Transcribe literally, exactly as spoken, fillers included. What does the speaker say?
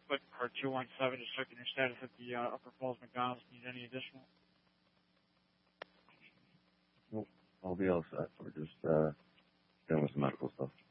But for two one seven, just checking your status at the uh, Upper Falls McDonald's. Need any additional? Nope. I'll be all set. We're just uh, dealing with some medical stuff.